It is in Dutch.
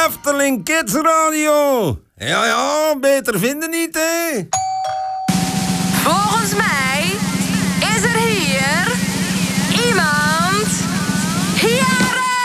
Efteling Kids Radio. Ja, beter vinden niet, hè?